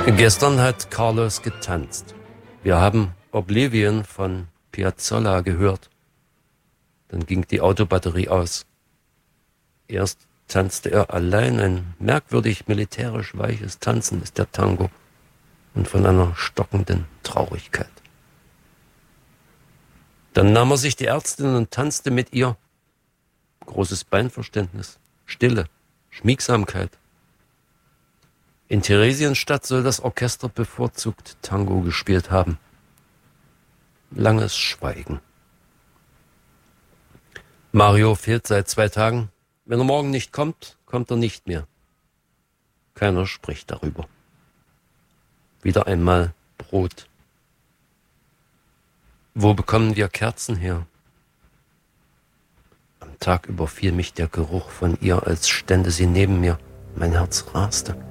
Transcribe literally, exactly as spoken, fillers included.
Gestern hat Carlos getanzt. Wir haben Oblivion von Piazzolla gehört. Dann ging die Autobatterie aus. Erst tanzte er allein. Ein merkwürdig militärisch weiches Tanzen ist der Tango und von einer stockenden Traurigkeit. Dann nahm er sich die Ärztin und tanzte mit ihr. Großes Beinverständnis, Stille, Schmiegsamkeit. In Theresienstadt soll das Orchester bevorzugt Tango gespielt haben. Langes Schweigen. Mario fehlt seit zwei Tagen. Wenn er morgen nicht kommt, kommt er nicht mehr. Keiner spricht darüber. Wieder einmal Brot. Wo bekommen wir Kerzen her? Am Tag überfiel mich der Geruch von ihr, als stände sie neben mir. Mein Herz raste.